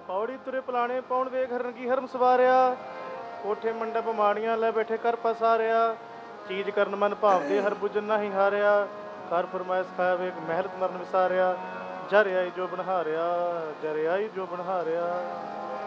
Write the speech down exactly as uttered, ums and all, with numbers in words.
ਪੌੜੀ ਤੁਰੇ ਪਲਾਣੇ ਪਾਉਣ ਵੇਖ ਹਰਨ ਕੀ ਹਰਮ ਸਵਾਰਿਆ। ਕੋਠੇ ਮੰਡਪ ਮਾੜੀਆਂ ਲੈ ਬੈਠੇ ਕਰ ਪਸਾਰਿਆ। ਚੀਜ਼ ਕਰਨ ਮਨ ਭਾਵਦੇ ਹਰ ਬੁਝਨ ਨਹੀਂ ਹਾਰਿਆ। ਕਰ ਫਰਮਾਇਸ਼ ਖਾਇਆ ਵੇਖ ਮਹਿਲਤ ਮਰਨ ਵਿਸਾਰਿਆ। ਜਰ ਆਈ ਜੋ ਬਨਹਾਰਿਆ, ਜਰ ਆਈ ਜੋ ਬਨਹਾਰਿਆ।